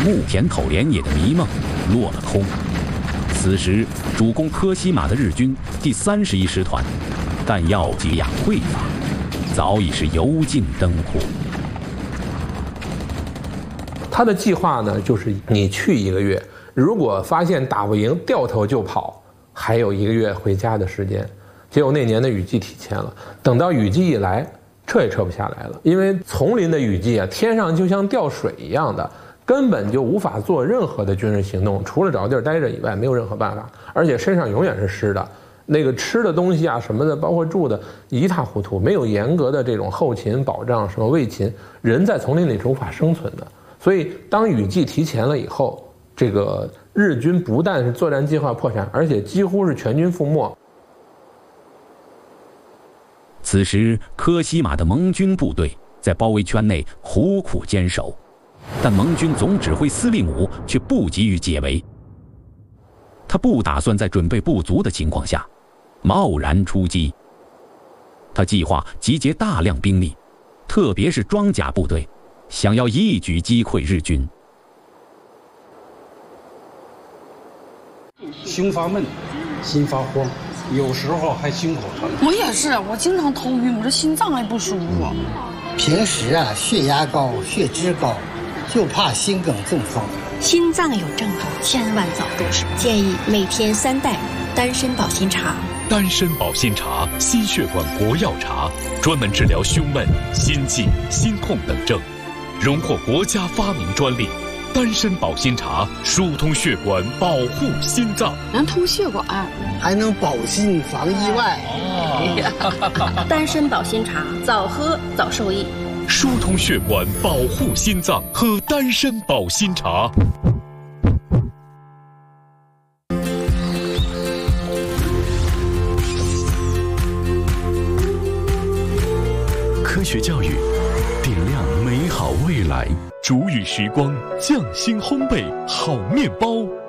木田口连野的迷梦落了空。此时，主攻科西玛的日军第31师团，弹药给养匮乏，早已是油尽灯枯。 他的计划呢，就是你去1个月，如果发现打不赢，掉头就跑，还有1个月回家的时间。结果那年的雨季提前了，等到雨季一来，撤也撤不下来了，因为丛林的雨季啊，天上就像掉水一样的，根本就无法做任何的军事行动，除了找地儿待着以外，没有任何办法，而且身上永远是湿的，那个吃的东西啊什么的，包括住的一塌糊涂，没有严格的这种后勤保障，什么卫勤，人在丛林里是无法生存的。所以当雨季提前了以后，这个日军不但是作战计划破产，而且几乎是全军覆没。 此时，科西玛的盟军部队在包围圈内苦苦坚守，但盟军总指挥司令武却不急于解围。他不打算在准备不足的情况下贸然出击。他计划集结大量兵力，特别是装甲部队，想要一举击溃日军。 胸发闷，心发慌，有时候还心口疼。 我也是，我经常头晕，我这心脏还不舒服。 平时啊，血压高，血脂高，就怕心梗中风。 心脏有症状，千万早重视。建议每天3袋丹参保心茶。 丹参保心茶，心血管国药茶，专门治疗胸闷、心悸、心痛等症，荣获国家发明专利。丹参保心茶疏通血管，保护心脏， 能通血管， 还能保心防意外。 丹参保心茶，早喝早受益。 疏通血管，保护心脏，喝丹参保心茶。科学教育，点亮美好未来。竹语时光，匠心烘焙好面包。